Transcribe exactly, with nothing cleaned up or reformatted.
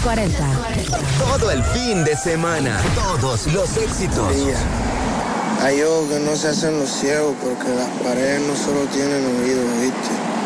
cuarenta. Todo el fin de semana. Todos los éxitos. Hay ojos que no se hacen los ciegos porque las paredes no solo tienen oídos, ¿viste?